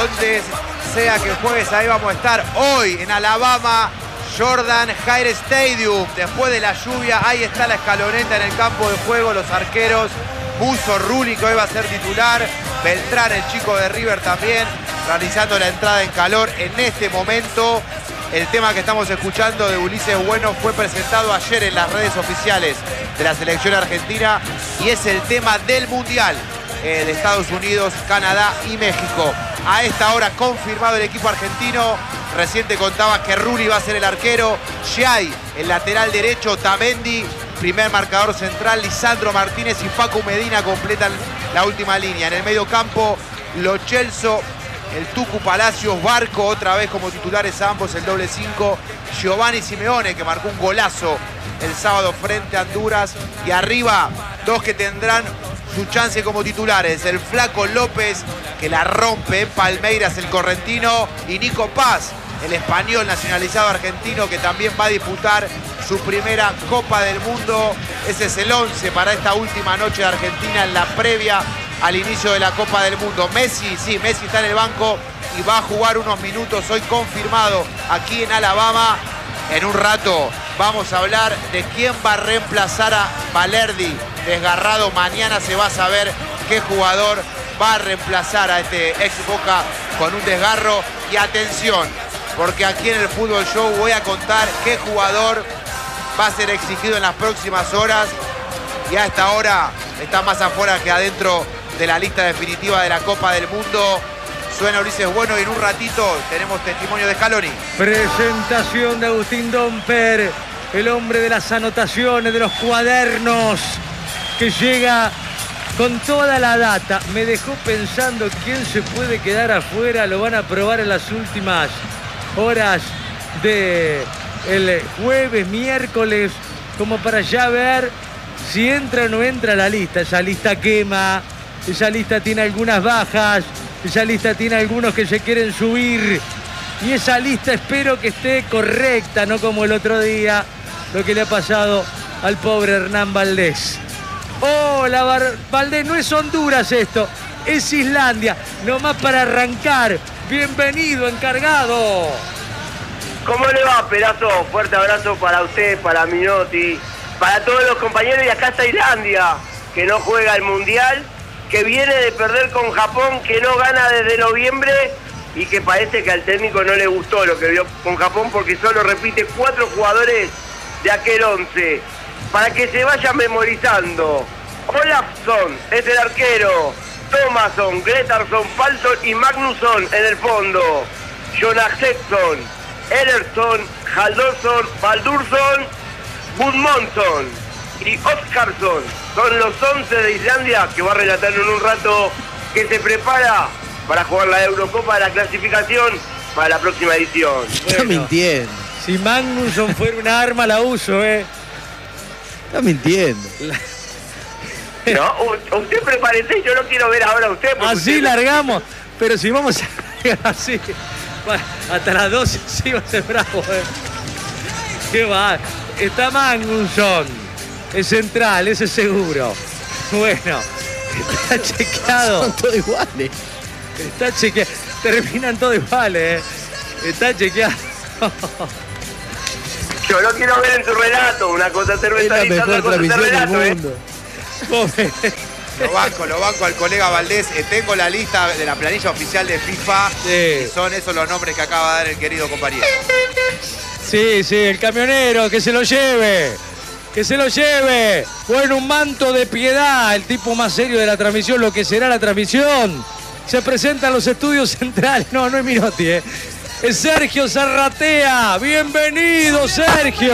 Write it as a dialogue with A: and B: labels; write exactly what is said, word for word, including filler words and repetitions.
A: Donde sea que juegues, ahí vamos a estar hoy en Alabama, Jordan Hare Stadium. Después de la lluvia, ahí está la escaloneta en el campo de juego, los arqueros. Musso, Rulli, que hoy va a ser titular. Beltrán, el chico de River, también realizando la entrada en calor. En este momento, el tema que estamos escuchando de Ulises Bueno fue presentado ayer en las redes oficiales de la selección argentina y es el tema del Mundial eh, de Estados Unidos, Canadá y México. A esta hora confirmado el equipo argentino. Recién te contaba que Rulli va a ser el arquero. Giai, el lateral derecho. Tamendi, primer marcador central. Lisandro Martínez y Facu Medina completan la última línea. En el medio campo, Lo Celso, el Tucu Palacios, Barco otra vez como titulares ambos, el doble cinco. Giovanni Simeone, que marcó un golazo el sábado frente a Honduras. Y arriba, dos que tendrán su chance como titulares. El Flaco López, que la rompe en Palmeiras, el correntino. Y Nico Paz, el español nacionalizado argentino, que también va a disputar su primera Copa del Mundo. Ese es el once para esta última noche de Argentina en la previa al inicio de la Copa del Mundo. Messi, sí, Messi está en el banco y va a jugar unos minutos hoy confirmado aquí en Alabama. En un rato vamos a hablar de quién va a reemplazar a Valerdi desgarrado. Mañana se va a saber qué jugador va a reemplazar a este ex Boca con un desgarro. Y atención, porque aquí en el Fútbol Show voy a contar qué jugador va a ser exigido en las próximas horas. Y a esta hora está más afuera que adentro de la lista definitiva de la Copa del Mundo. Suena Ulises Bueno y en un ratito tenemos testimonio de Scaloni.
B: Presentación de Agustín Domper, el hombre de las anotaciones, de los cuadernos, que llega con toda la data. Me dejó pensando quién se puede quedar afuera. Lo van a probar en las últimas horas del jueves, miércoles, como para ya ver si entra o no entra a la lista. Esa lista quema, esa lista tiene algunas bajas, esa lista tiene algunos que se quieren subir. Y esa lista espero que esté correcta, no como el otro día, lo que le ha pasado al pobre Hernán Valdés. Hola, Bar Valdés, no es Honduras esto, es Islandia. Nomás para arrancar. Bienvenido, encargado.
C: ¿Cómo le va, Perazo? Fuerte abrazo para usted, para Minotti, para todos los compañeros. Y acá está Islandia, que no juega el Mundial, que viene de perder con Japón, que no gana desde noviembre y que parece que al técnico no le gustó lo que vio con Japón porque solo repite cuatro jugadores de aquel once. Para que se vayan memorizando: Olafsson es el arquero, Thomasson, Gretarsson, Palsson y Magnusson en el fondo, Jonaksson, Ellerson, Haldorsson, Baldursson, Gudmundsson y Oskarsson. Son los once de Islandia, que va a relatar en un rato, que se prepara para jugar la Eurocopa de la clasificación para la próxima edición.
D: Está mintiendo.
B: Si Magnusson fuera un arma, la uso, ¿eh?
D: Está mintiendo.
C: No, usted prepárese, yo lo quiero ver ahora a usted.
B: Así
C: usted...
B: largamos, pero si vamos a largar así, hasta las doce sí va a ser bravo, ¿eh? Qué va. Está Magnusson, es central, ese es seguro. Bueno, está chequeado.
D: Son todos iguales.
B: Está chequeado. Terminan todos iguales, ¿eh? Está chequeado.
C: Yo lo quiero ver en su relato, una cosa cerveza
D: Es la mejor transmisión del mundo.
B: ¿Eh?
A: Lo banco, lo banco al colega Valdés. Eh, tengo la lista de la planilla oficial de FIFA.
B: Sí.
A: Y son esos los nombres que acaba de dar el querido compañero.
B: Sí, sí, el camionero, que se lo lleve. Que se lo lleve. Bueno, un manto de piedad, el tipo más serio de la transmisión, lo que será la transmisión. Se presenta en los estudios centrales. No, no es Minotti, ¿eh? Es Sergio Zarratea. Bienvenido, Sergio.